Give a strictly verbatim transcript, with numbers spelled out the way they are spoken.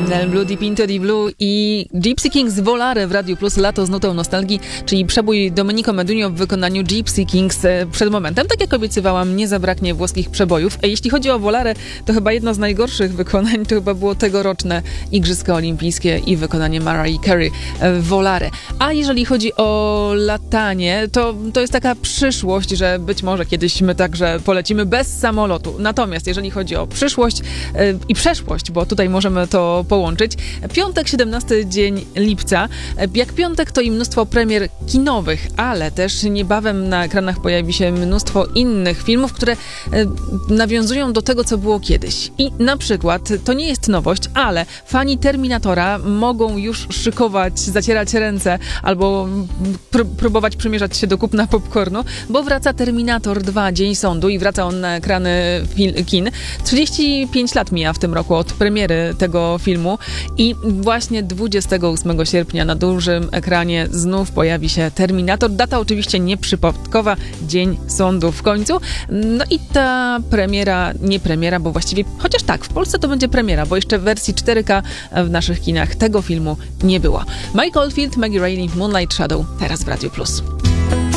Del Blue Deep Into the Blue i Gypsy Kings Volare w Radiu Plus, lato z nutą nostalgii, czyli przebój Domenico Modugno w wykonaniu Gypsy Kings przed momentem. Tak jak obiecywałam, nie zabraknie włoskich przebojów. Jeśli chodzi o Volare, to chyba jedno z najgorszych wykonań to chyba było tegoroczne Igrzyska Olimpijskie i wykonanie Mariah Carey w Volare. A jeżeli chodzi o latanie, to, to jest taka przyszłość, że być może kiedyś my także polecimy bez samolotu. Natomiast jeżeli chodzi o przyszłość yy, i przeszłość, bo tutaj możemy to połączyć. Piątek, siedemnasty dzień lipca. Jak piątek, to i mnóstwo premier kinowych, ale też niebawem na ekranach pojawi się mnóstwo innych filmów, które e, nawiązują do tego, co było kiedyś. I na przykład, to nie jest nowość, ale fani Terminatora mogą już szykować, zacierać ręce albo pr- próbować przymierzać się do kupna popcornu, bo wraca Terminator dwa, Dzień Sądu i wraca on na ekrany fil- kin. trzydzieści pięć lat mija w tym roku od premiery tego filmu i właśnie dwudziestego ósmego sierpnia na dużym ekranie znów pojawi się Terminator. Data oczywiście nieprzypadkowa, Dzień Sądu w końcu. No i ta premiera, nie premiera, bo właściwie, chociaż tak, w Polsce to będzie premiera, bo jeszcze w wersji cztery K w naszych kinach tego filmu nie było. Mike Oldfield, Maggie Reilly, Moonlight Shadow, teraz w Radiu Plus.